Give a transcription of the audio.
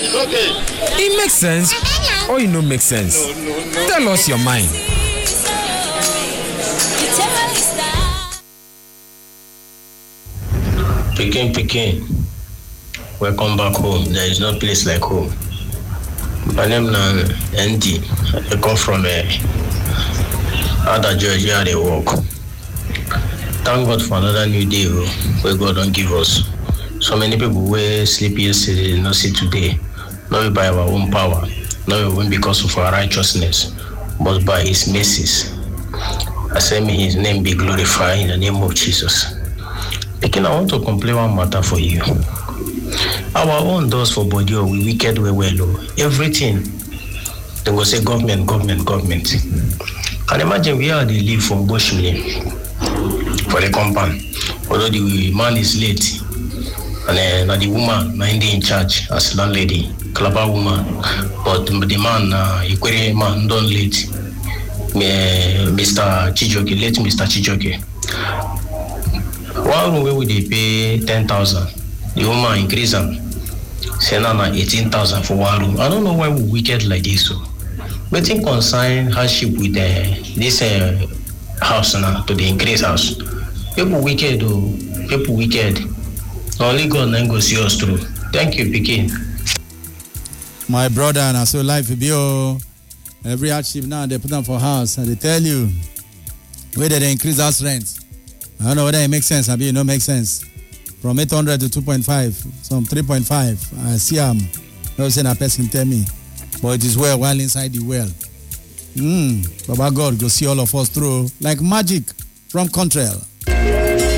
It makes sense or it no make sense. No. Tell us your mind. Pikin, welcome back home. There is no place like home. My name is ND. I come from other Georgia. They work. Thank God for another new day where God don't give us. So many people were sleep yesterday, not see today. Not by our own power, not even because of our righteousness, but by His mercies. I say, may His name be glorified in the name of Jesus. Again, I want to complain one matter for you. Our own doors for body, we wicked well. Everything, they will say government. Can imagine where they live from Bushmilling for the compound. Although the man is late, and the woman in charge as landlady, clever woman, but the man, equally man, don't late. Mr. Chijoke, late Mr. Chijoke. One room where would they pay 10,000? The woman increase them. Say now 18,000 for one room. I don't know why we wicked like this. So, but in concern hardship with this house now to the increase house. People wicked. Only God then go see us through. Thank you, Pikin. My brother, and so life will be every hardship now they put them for house and they tell you whether they increase house rent. I don't know whether it makes sense. I mean, it don't make sense. From 800 to 2.5, some 3.5. I see no saying a person tell me, but it is well while inside the well. Baba God go see all of us through like magic from Contrail.